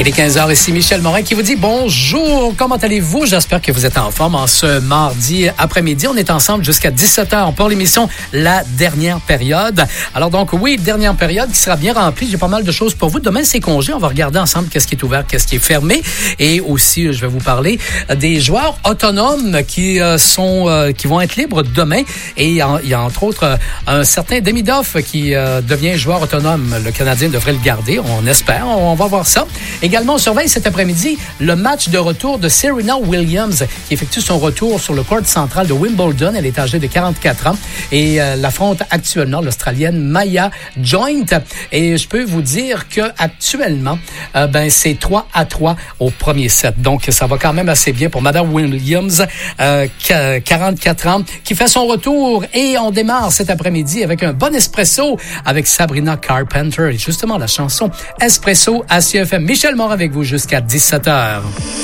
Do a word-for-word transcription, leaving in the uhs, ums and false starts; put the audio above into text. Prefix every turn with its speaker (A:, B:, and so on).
A: Il est quinze heures ici, Michel Morin qui vous dit bonjour. Comment allez-vous? J'espère que vous êtes en forme en ce mardi après-midi. On est ensemble jusqu'à dix-sept heures pour l'émission La Dernière Période. Alors donc, oui, dernière période qui sera bien remplie. J'ai pas mal de choses pour vous. Demain, c'est congé. On va regarder ensemble qu'est-ce qui est ouvert, qu'est-ce qui est fermé. Et aussi, je vais vous parler des joueurs autonomes qui euh, sont, euh, qui vont être libres demain. Et il y a, il y a entre autres euh, un certain Demidov qui euh, devient joueur autonome. Le Canadien devrait le garder. On espère. On va voir ça. Également, on surveille cet après-midi le match de retour de Serena Williams qui effectue son retour sur le court central de Wimbledon. Elle est âgée de quarante-quatre ans et euh, l'affronte actuellement l'Australienne Maya Joint. Et je peux vous dire que actuellement, euh, ben c'est trois à trois au premier set. Donc, ça va quand même assez bien pour Madame Williams, euh, quarante-quatre ans, qui fait son retour. Et on démarre cet après-midi avec un bon espresso avec Sabrina Carpenter. Et justement, la chanson Espresso à C F M. Michel Morin avec vous jusqu'à dix-sept heures.